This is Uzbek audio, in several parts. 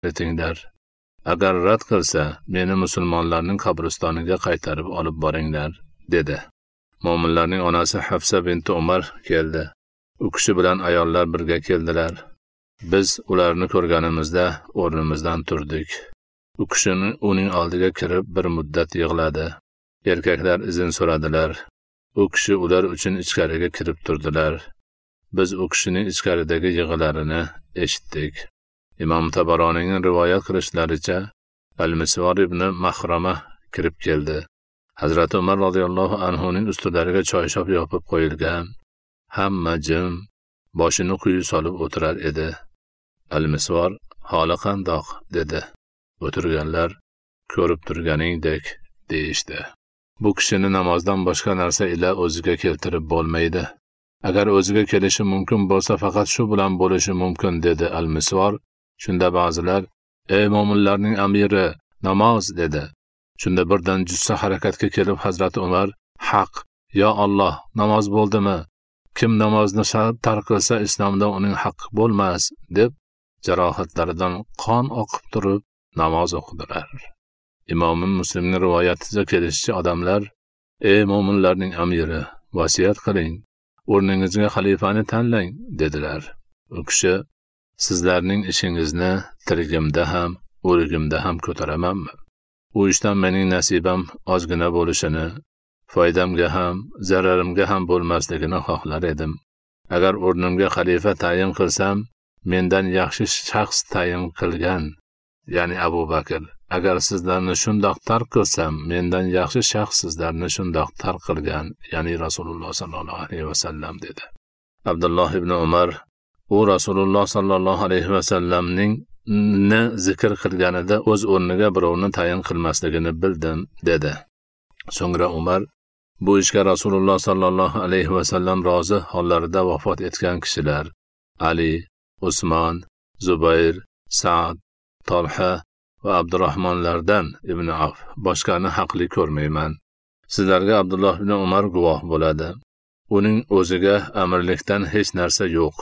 etinglar. Agar rad qilsa, meni musulmonlarning qabristoniga qaytarib olib boringlar, dedi. Mo'minlarning onasi Hafsa binti Umar keldi. U kishi bilan ayollar birga keldilar. Biz ularni ko'rganimizda o'rnimizdan turdik. U kishini uning oldiga kirib bir muddat yig'ladi. Erkaklar izin so'radilar. U kishi ular uchun ichkariga kirib turdilar. Biz u kishining ichkaridagi yig'larini eshitdik. Imom Tabaronining rivoyat qilishlaricha, Al-Misvar ibn Mahrama kirib keldi. Hazrat Umar radhiyallohu anhuning ustilariga choyshob yopib qo'yilgan. Hamma jim, boshini quyi solib o'tirar edi. Al-Misvar holi qandoq, dedi. O'tirganlar ko'rib turganingdek deyishdi. Bu kishini namozdan boshqa narsa ila o'ziga keltirib bo'lmaydi. Agar o'ziga kelishi mumkin bo'lsa, faqat shu bilan bo'lishi mumkin, dedi Al-Misvar. Shunda ba'zilar, ey mo'minlarning amiri, namoz, dedi. Shunda birdan jussa harakatga kelib Hazrat Umar, haq, yo Alloh, namoz bo'ldimi? Kim namozni tark qilsa islomda uning haqqi bo'lmas, deb jarohatlaridan qon oqib turib namoz o'qidilar. Imom Muslimning rivoyatiga kelishicha odamlar, ey mo'minlarning amiri, vasiyat qiling, o'rningizga xalifani tanlang, dedilar. U kishi, sizlarning ishingizni tirigimda ham, o'ligimda ham ko'taramanmi? U ishdan mening nasibam ozgina bo'lishini, foydamga ham, zararimga ham bo'lmasligini xohlar edim. Agar o'rnimga xalifa tayin qilsam, mendan yaxshi shaxs tayin qilgan, ya'ni Abu Bakr. Agar sizlarni shundoq tark qilsam, mendan yaxshi shaxs sizlarni shundoq tark qilgan, ya'ni Rasululloh sallallohu alayhi vasallam, dedi. Abdulloh ibn Umar, u Rasululloh sallallohu alayhi vasallamning zikr qilganida o'z o'rniga birovni tayin qilmasligini bildim, dedi. So'ngra Umar, bu ishga Rasululloh sallallohu alayhi vasallam rozi hollarida vafot etgan kishilar, Ali, Usmon, Zubayr, Sa'd, Talha va Abdurrahmonlardan ibn Avf boshqani haqli ko'rmayman. Sizlarga Abdulloh ibn Umar guvoh bo'ladi. Uning o'ziga amirlikdan hech narsa yo'q.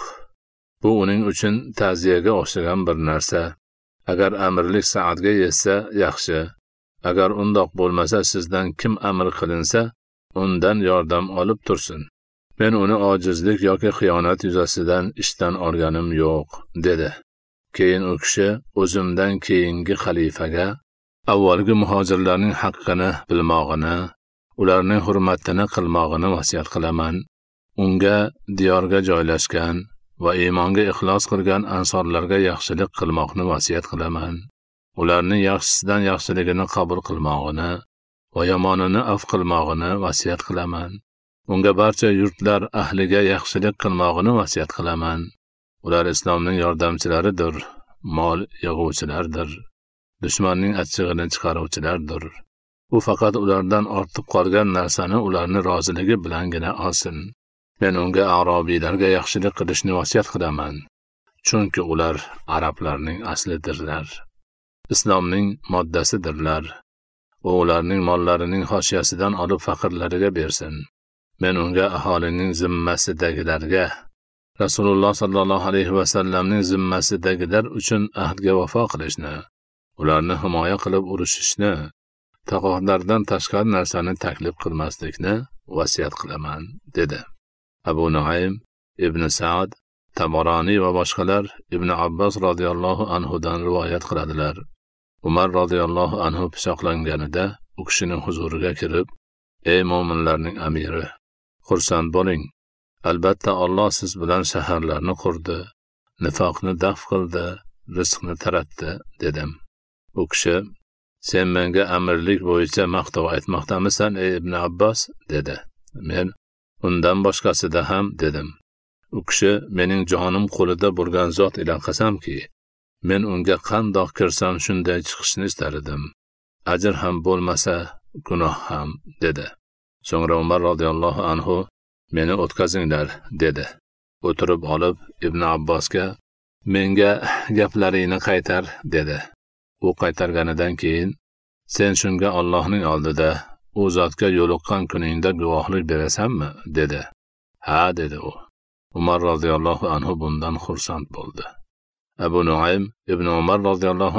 Bu uning uchun ta'ziyaga o'xshagan bir narsa. Agar amirlik Sa'dga yetsa yaxshi. Agar undoq bo'lmasa, sizdan kim amir qilinsa, undan yordam olib tursin. Men uni ojizlik yoki xiyonat yuzasidan ishdan olganim yo'q, dedi. Keyin u kishi o'zimdan keyingi xalifaga avvalgi muhojirlarning haqqini bilmog'ini, ularning hurmatini qilmog'ini vasiyat qilaman. Unga diyorga joylashgan va iymonga ixlos qilgan ansorlarga yaxshilik qilmoqni vasiyat qilaman. Ularning yaxshisidan yaxshiligini qabul qilmog'ini va yomonini af qilmog'ini vasiyat qilaman. Unga barcha yurtlar ahliga yaxshilik qilmog'ini vasiyat qilaman. Ular islomning yordamchilaridir, mol yig'uvchilardir, dushmanning achchig'ini chiqaruvchilardir. U faqat ulardan ortib qolgan narsani ularning roziligi bilangina olsin. Men unga arobiylarga yaxshilik qilishni vasiyat qilaman, chunki ular arablarning aslidirlar. Islomning moddasidirlar. U ularning mollarining xoshiyasidan olib faqirlariga bersin. Men unga aholining zimmasidagilarga, Rasululloh sallallohu alayhi vasallamning zimmasidagilar uchun ahdga vafo qilishni, ularni himoya qilib urushishni, taqodardan tashqari narsani taklif qilmaslikni vasiyat qilaman, dedi. Abu Nuaym, Ibn Sa'd, Tabarani va boshqalar Ibn Abbos radhiyallohu anhudan rivoyat qiladilar. Umar radhiyallohu anhu pichoqlanganida u kishining huzuriga kirib, ey mo'minlarning amiri, xursand bo'ling. Albatta Alloh siz bilan shaharlarni qurdi, nifoqni daf qildi, rizqni taratdi, dedim. U kishi, sen menga amirlik bo'yicha maqtov aytmoqdamisan, ey Ibn Abbos, dedi. Men undan boshqasida ham, dedim. U kishi, mening jonim qo'lida bo'lgan zot ila qasamki, men unga qandoq kirsam shunday chiqishni istardim. Ajr ham bo'lmasa, gunoh ham, dedi. So'ngra Umar radhiyallohu anhu, meni o'tkazinglar, dedi. O'tirib olib Ibn Abbosga, menga gaplaringni qaytar, dedi. U qaytarganidan keyin, sen shunga Allohning oldida, u zotga yo'liqqan kuningda guvohlik berasanmi, dedi. Ha, dedi u. Umar radhiyallohu anhu bundan xursand bo'ldi. Abu Nuaym ibn Umar roziyallohu